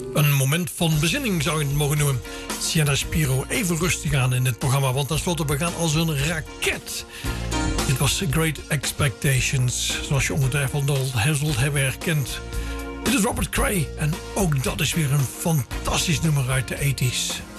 Een moment van bezinning zou je het mogen noemen. Sienna Spiro, even rustig aan in dit programma, want tenslotte we gaan als een raket. Dit was Great Expectations, zoals je ongetwijfeld al zult hebben herkend. Dit is Robert Cray en ook dat is weer een fantastisch nummer uit de 80s.